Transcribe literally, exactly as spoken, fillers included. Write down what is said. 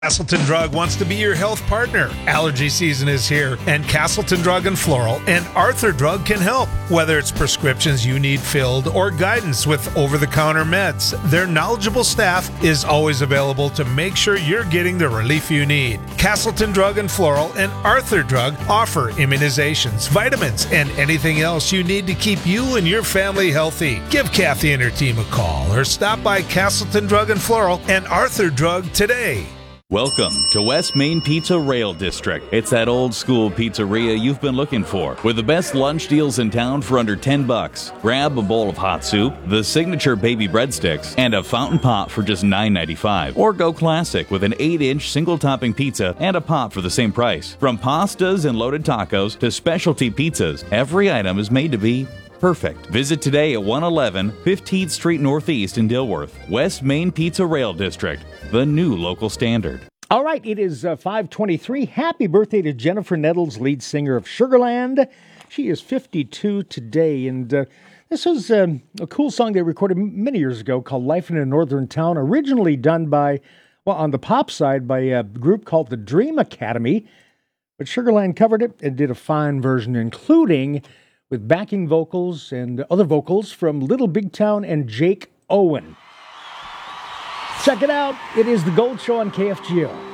Castleton Drug wants to be your health partner. Allergy season is here, and Castleton Drug and Floral and Arthur Drug can help. Whether it's prescriptions you need filled or guidance with over-the-counter meds, their knowledgeable staff is always available to make sure you're getting the relief you need. Castleton Drug and Floral and Arthur Drug offer immunizations, vitamins, and anything else you need to keep you and your family healthy. Give Kathy and her team a call or stop by Castleton Drug and Floral and Arthur Drug today. Welcome to West Main Pizza Rail District. It's that old school pizzeria you've been looking for, with the best lunch deals in town for under ten bucks. Grab a bowl of hot soup, the signature baby breadsticks, and a fountain pop for just nine ninety-five. Or go classic with an eight inch single topping pizza and a pop for the same price. From pastas and loaded tacos to specialty pizzas, every item is made to be perfect. Visit today at one eleven fifteenth Street Northeast in Dilworth. West Main Pizza Rail District, the new local standard. All right, it is uh, five twenty-three. Happy birthday to Jennifer Nettles, lead singer of Sugarland. She is fifty-two today, and uh, this was um, a cool song they recorded many years ago called Life in a Northern Town, originally done by, well, on the pop side, by a group called the Dream Academy. But Sugarland covered it and did a fine version, including with backing vocals and other vocals from Little Big Town and Jake Owen. Check it out. It is The Gold Show on K F G O.